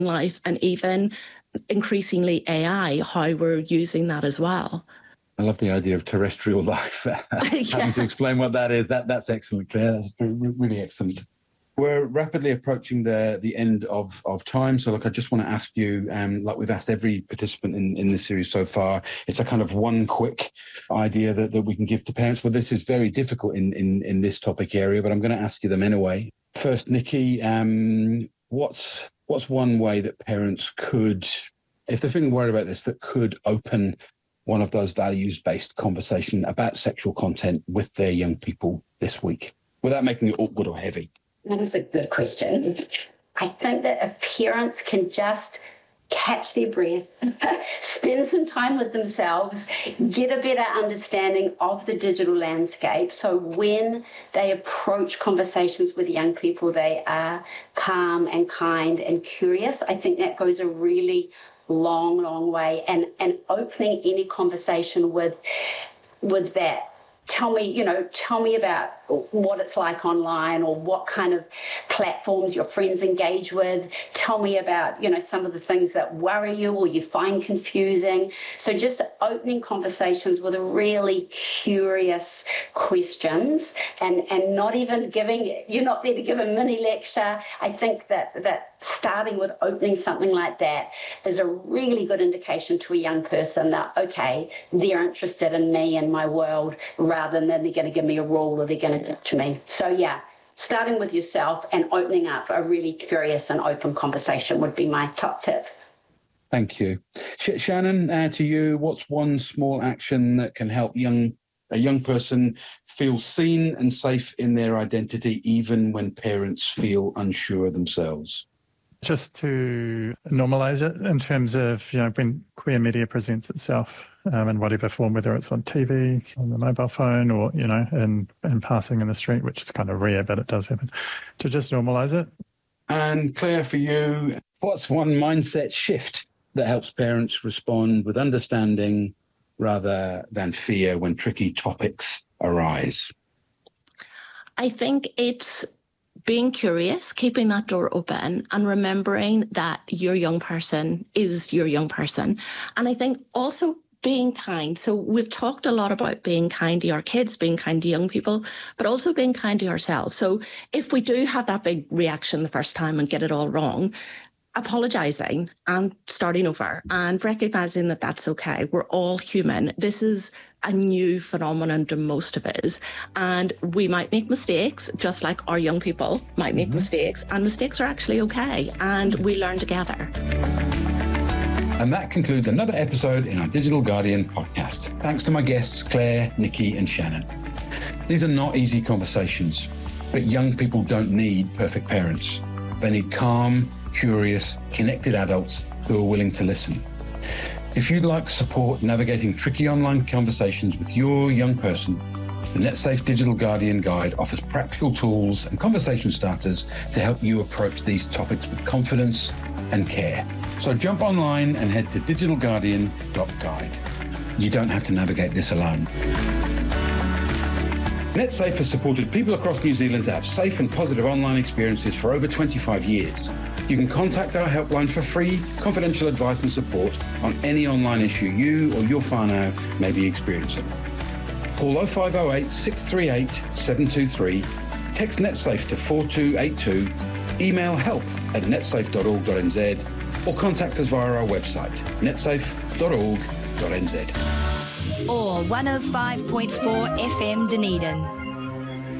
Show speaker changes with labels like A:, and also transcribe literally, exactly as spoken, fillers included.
A: life, and even increasingly A I, how we're using that as well.
B: I love the idea of terrestrial life.
A: yeah.
B: Having to explain what that is, that that's excellent, Claire. That's really excellent. We're rapidly approaching the the end of, of time. So, look, I just want to ask you, um, like we've asked every participant in, in this series so far, it's a kind of one quick idea that, that we can give to parents. Well, this is very difficult in, in, in this topic area, but I'm going to ask you them anyway. First, Nikki, um, what's, what's one way that parents could, if they're feeling worried about this, that could open one of those values-based conversation about sexual content with their young people this week, without making it awkward or heavy?
C: That is a good question. I think that if parents can just catch their breath, spend some time with themselves, get a better understanding of the digital landscape, so when they approach conversations with young people, they are calm and kind and curious. I think that goes a really long, long way. And, and opening any conversation with, with that. Tell me, you know, tell me about what it's like online, or what kind of platforms your friends engage with. Tell me about, you know, some of the things that worry you or you find confusing. So just opening conversations with really curious questions, and, and not even giving, you're not there to give a mini lecture. I think that, that starting with opening something like that is a really good indication to a young person that, okay, they're interested in me and my world, rather than they're going to give me a rule or they're going to to me. So yeah, starting with yourself and opening up a really curious and open conversation would be my top tip.
B: Thank you. Sh- Shannon, uh, to you, what's one small action that can help young a young person feel seen and safe in their identity, even when parents feel unsure themselves?
D: Just to normalise it in terms of, you know, when queer media presents itself um, in whatever form, whether it's on T V, on the mobile phone, or, you know, in, in passing in the street, which is kind of rare, but it does happen, to just normalise it.
B: And Claire, for you, what's one mindset shift that helps parents respond with understanding rather than fear when tricky topics arise?
A: I think it's being curious, keeping that door open, and remembering that your young person is your young person. And I think also being kind. So we've talked a lot about being kind to our kids, being kind to young people, but also being kind to ourselves. So if we do have that big reaction the first time and get it all wrong, apologising and starting over and recognising that that's okay. We're all human. This is a new phenomenon to most of us, and we might make mistakes, just like our young people might make mm-hmm. mistakes, and mistakes are actually okay, and we learn together.
B: And that concludes another episode in our Digital Guardian podcast. Thanks to my guests, Claire, Nikki and Shannon. These are not easy conversations, but young people don't need perfect parents. They need calm, curious, connected adults who are willing to listen. If you'd like support navigating tricky online conversations with your young person, the NetSafe Digital Guardian Guide offers practical tools and conversation starters to help you approach these topics with confidence and care. So jump online and head to digital guardian dot guide. You don't have to navigate this alone. NetSafe has supported people across New Zealand to have safe and positive online experiences for over twenty-five years. You can contact our helpline for free, confidential advice and support on any online issue you or your whānau may be experiencing. Call oh five oh eight, six three eight, seven two three, text NetSafe to four two eight two, email help at netsafe dot org dot n z, or contact us via our website, netsafe dot org dot n z.
E: Or one oh five point four F M Dunedin.